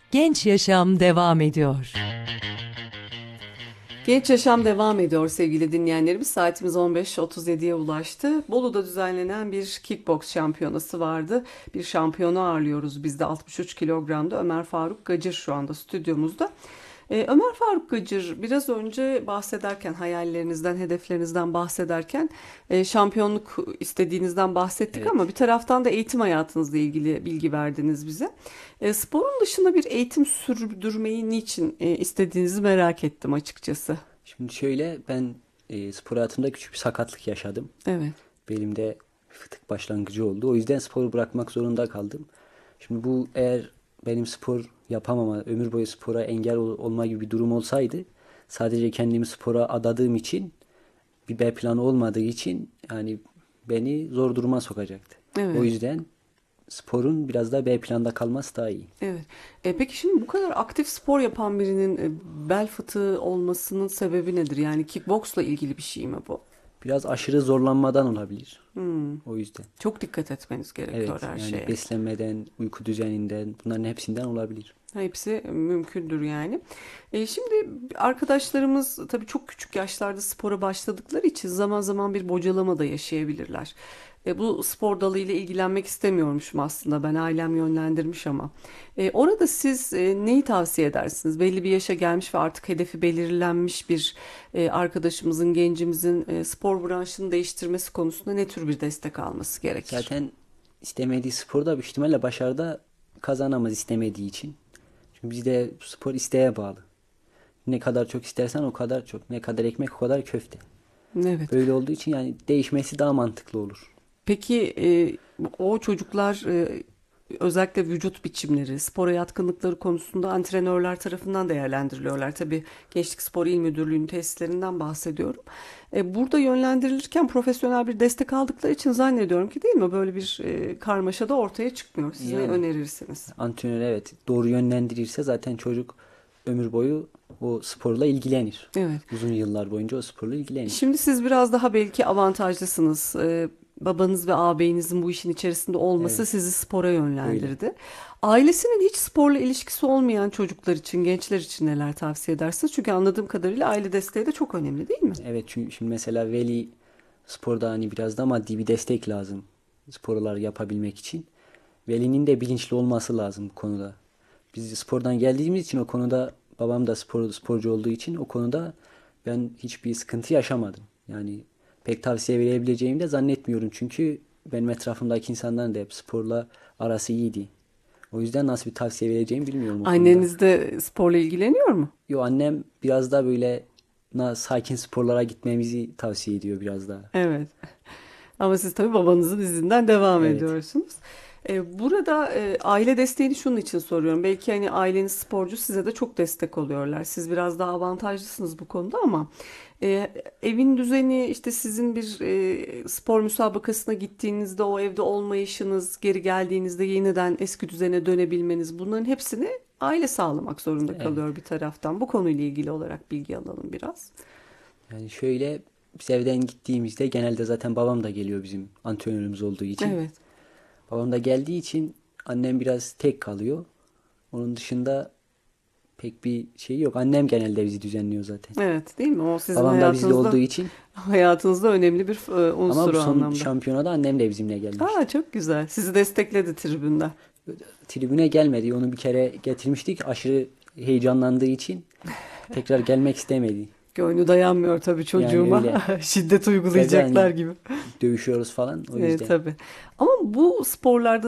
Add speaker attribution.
Speaker 1: Genç Yaşam devam ediyor.
Speaker 2: Genç Yaşam devam ediyor sevgili dinleyenlerimiz. Saatimiz 15.37'ye ulaştı. Bolu'da düzenlenen bir kickboks şampiyonası vardı. Bir şampiyonu ağırlıyoruz biz de 63 kilogramda. Ömer Faruk Gacır şu anda stüdyomuzda. Ömer Faruk Gacır biraz önce bahsederken hayallerinizden, hedeflerinizden bahsederken şampiyonluk istediğinizden bahsettik ama bir
Speaker 3: Evet.
Speaker 2: taraftan da eğitim hayatınızla ilgili bilgi verdiniz bize. Sporun dışında bir eğitim sürdürmeyi niçin istediğinizi merak ettim açıkçası.
Speaker 3: Şimdi şöyle ben spor hayatımda küçük bir sakatlık yaşadım.
Speaker 2: Evet.
Speaker 3: Belimde fıtık başlangıcı oldu. O yüzden sporu bırakmak zorunda kaldım. Şimdi bu eğer benim spor yapamama, ömür boyu spora engel olma gibi bir durum olsaydı sadece kendimi spora adadığım için bir B planı olmadığı için yani beni zor duruma sokacaktı. O
Speaker 2: Evet.
Speaker 3: yüzden sporun biraz da B planda kalması daha iyi.
Speaker 2: Evet. Peki şimdi bu kadar aktif spor yapan birinin bel fıtığı olmasının sebebi nedir? Yani kickboksla ilgili bir şey mi bu?
Speaker 3: Biraz aşırı zorlanmadan olabilir. O yüzden.
Speaker 2: Çok dikkat etmeniz gerekiyor
Speaker 3: Evet,
Speaker 2: her
Speaker 3: yani
Speaker 2: şeye.
Speaker 3: beslenmeden, uyku düzeninden bunların hepsinden olabilir.
Speaker 2: Hepsi mümkündür yani. Şimdi arkadaşlarımız tabii çok küçük yaşlarda spora başladıkları için zaman zaman bir bocalama da yaşayabilirler. Bu spor dalıyla ilgilenmek istemiyormuşum aslında. Ben ailem yönlendirmiş ama. Orada siz neyi tavsiye edersiniz? Belli bir yaşa gelmiş ve artık hedefi belirlenmiş bir arkadaşımızın, gencimizin spor branşını değiştirmesi konusunda ne tür bir destek alması gerekir?
Speaker 3: Zaten istemediği sporda büyük ihtimalle başarıda kazanamaz istemediği için. Çünkü bizde spor isteğe bağlı. Ne kadar çok istersen o kadar çok. Ne kadar ekmek o kadar köfte.
Speaker 2: Evet.
Speaker 3: Böyle olduğu için yani değişmesi daha mantıklı olur.
Speaker 2: Peki o çocuklar özellikle vücut biçimleri, spora yatkınlıkları konusunda antrenörler tarafından değerlendiriliyorlar. Tabii Gençlik Spor İl Müdürlüğü'nün tesislerinden bahsediyorum. Burada yönlendirilirken profesyonel bir destek aldıkları için zannediyorum ki değil mi? Böyle bir karmaşa da ortaya çıkmıyor. Siz ne
Speaker 3: Yani
Speaker 2: önerirsiniz?
Speaker 3: antrenör evet doğru yönlendirirse zaten çocuk ömür boyu o sporla ilgilenir.
Speaker 2: Evet.
Speaker 3: Uzun yıllar boyunca o sporla ilgilenir.
Speaker 2: Şimdi siz biraz daha belki avantajlısınız. Babanız ve ağabeyinizin bu işin içerisinde olması
Speaker 3: Evet,
Speaker 2: sizi spora
Speaker 3: öyle.
Speaker 2: yönlendirdi. Ailesinin hiç sporla ilişkisi olmayan çocuklar için, gençler için neler tavsiye edersiniz? Çünkü anladığım kadarıyla aile desteği de çok önemli değil mi?
Speaker 3: Evet çünkü şimdi mesela veli sporda hani biraz da maddi bir destek lazım sporlar yapabilmek için. Velinin de bilinçli olması lazım bu konuda. Biz spordan geldiğimiz için o konuda babam da sporcu olduğu için o konuda ben hiçbir sıkıntı yaşamadım. Yani pek tavsiye verebileceğimi de zannetmiyorum. Çünkü benim etrafımdaki insanların da hep sporla arası iyiydi. O yüzden nasıl bir tavsiye vereceğimi bilmiyorum o konuda.
Speaker 2: Anneniz de sporla ilgileniyor mu?
Speaker 3: Yo annem biraz da böyle sakin sporlara gitmemizi tavsiye ediyor biraz daha.
Speaker 2: Evet. Ama siz tabii babanızın izinden devam
Speaker 3: Evet.
Speaker 2: ediyorsunuz. Burada aile desteğini şunun için soruyorum. Belki hani aileniz sporcu size de çok destek oluyorlar. Siz biraz daha avantajlısınız bu konuda ama e, evin düzeni işte sizin bir spor müsabakasına gittiğinizde o evde olmayışınız, geri geldiğinizde yeniden eski düzene dönebilmeniz bunların hepsini aile sağlamak zorunda
Speaker 3: Evet.
Speaker 2: kalıyor bir taraftan. Bu konuyla ilgili olarak bilgi alalım biraz.
Speaker 3: Yani şöyle biz evden gittiğimizde genelde zaten babam da geliyor bizim antrenörümüz olduğu için.
Speaker 2: Evet.
Speaker 3: Babam da geldiği için annem biraz tek kalıyor. Onun dışında pek bir şey yok. Annem genelde bizi düzenliyor zaten.
Speaker 2: Evet, değil mi? O sizin
Speaker 3: Babam da bizle olduğu
Speaker 2: hayatınızda
Speaker 3: için.
Speaker 2: önemli bir
Speaker 3: Ama
Speaker 2: unsur
Speaker 3: bu
Speaker 2: o
Speaker 3: son
Speaker 2: anlamda.
Speaker 3: şampiyonada annem de bizimle gelmişti.
Speaker 2: Aa, çok güzel. Sizi destekledi tribünde.
Speaker 3: Tribüne gelmedi. Onu bir kere getirmiştik. Aşırı heyecanlandığı için tekrar gelmek istemedi.
Speaker 2: Gönlü dayanmıyor tabii
Speaker 3: Yani öyle.
Speaker 2: çocuğuma. Şiddet
Speaker 3: Tabii
Speaker 2: uygulayacaklar
Speaker 3: hani
Speaker 2: gibi.
Speaker 3: dövüşüyoruz falan. O yüzden.
Speaker 2: Tabii. Ama bu sporlarda